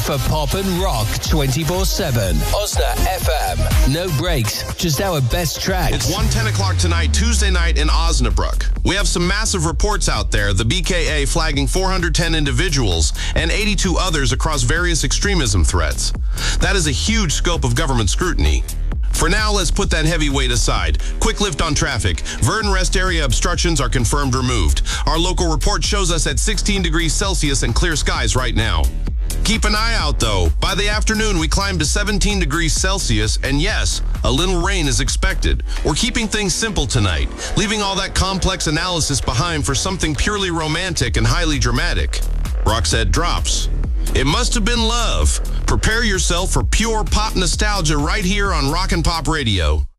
for pop and rock 24/7. Osna FM. No breaks, just our best tracks. It's 1:10 o'clock tonight, Tuesday night in Osnabrück. We have some massive reports out there. The BKA flagging 410 individuals and 82 others across various extremism threats. That is a huge scope of government scrutiny. For now, let's put that heavy weight aside. Quick lift on traffic. Verdun rest area obstructions are confirmed removed. Our local report shows us at 16 degrees Celsius and clear skies right now. Keep an eye out, though. By the afternoon, we climb to 17 degrees Celsius, and yes, a little rain is expected. We're keeping things simple tonight, leaving all that complex analysis behind for something purely romantic and highly dramatic. Roxette drops. It must have been love. Prepare yourself for pure pop nostalgia right here on Rock and Pop Radio.